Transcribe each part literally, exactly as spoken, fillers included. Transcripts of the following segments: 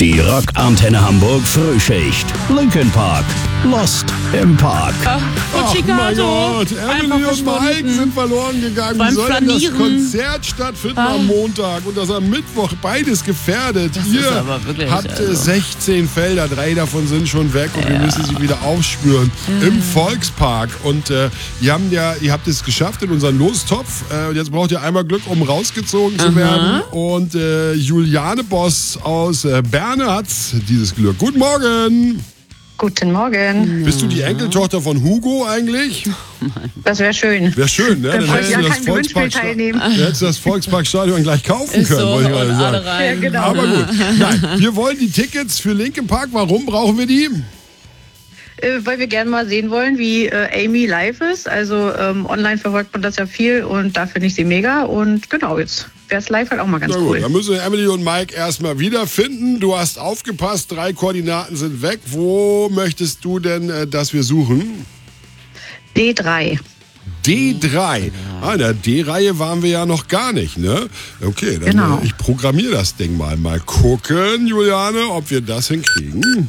Die Rockantenne Hamburg Frühschicht. Linkin Park. Lost im Park. Ach, Ach mein Gott, Emily und Mike sind verloren gegangen. Beim Wie soll denn das Flanieren. Konzert stattfinden Ah. am Montag und das am Mittwoch? Beides gefährdet. Das Ihr ist aber wirklich, habt äh, also. sechzehn Felder, drei davon sind schon weg und wir müssen sie wieder aufspüren im Volkspark. Und äh, ihr, haben ja, ihr habt es geschafft in unseren Lostopf. Äh, und jetzt braucht ihr einmal Glück, um rausgezogen zu Aha. werden. Und äh, Juliane Boss aus äh, Berne hat dieses Glück. Guten Morgen! Guten Morgen. Bist du die Enkeltochter von Hugo eigentlich? Das wäre schön. Wäre schön, ne? Dann wollte ich hättest ja du das kein Gewinnspiel Volksparksta- teilnehmen. dann hättest du das Volksparkstadion gleich kaufen Ist können, so, wollte ich und gerade alle sagen. rein. Ja, genau. Aber gut. Nein, wir wollen die Tickets für Linkin Park. Warum brauchen wir die? Äh, weil wir gerne mal sehen wollen, wie äh, Amy live ist. Also ähm, online verfolgt man das ja viel und da finde ich sie mega. Und genau, jetzt wäre es live halt auch mal ganz Na gut, cool. dann müssen wir Emily und Mike erstmal wiederfinden. Du hast aufgepasst, drei Koordinaten sind weg. Wo möchtest du denn, äh, dass wir suchen? D drei. D drei. Ah, in der D-Reihe waren wir ja noch gar nicht, ne? Okay, dann Genau. äh, ich programmiere das Ding mal. Mal gucken, Juliane, ob wir das hinkriegen.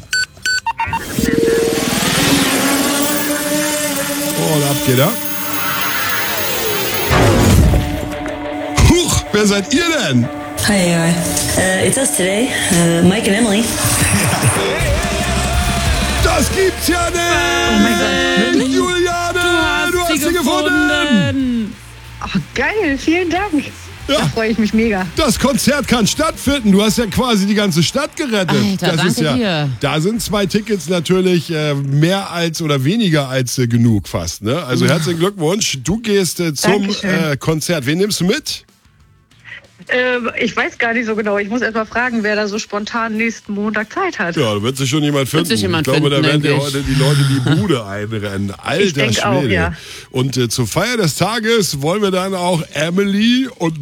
Oh, und ab geht er. Huch, wer seid ihr denn? Hi, uh, it's us today, uh, Mike and Emily. Das gibt's ja nicht! Juliane, du hast, sie gefunden! Ach, geil, vielen Dank. Ja. Da freue ich mich mega. Das Konzert kann stattfinden. Du hast ja quasi die ganze Stadt gerettet. Alter, das ist danke ja, dir. Da sind zwei Tickets natürlich äh, mehr als oder weniger als äh, genug fast. Ne? Also herzlichen Glückwunsch. Du gehst äh, zum Dankeschön. äh, Konzert. Wen nimmst du mit? Äh, ich weiß gar nicht so genau. Ich muss erst mal fragen, wer da so spontan nächsten Montag Zeit hat. Ja, da wird sich schon jemand finden. sich jemand ich glaube, finden, da werden dir denke heute die Leute die Bude einrennen. Alter denk Schwede. auch, ja. Und äh, zur Feier des Tages wollen wir dann auch Emily und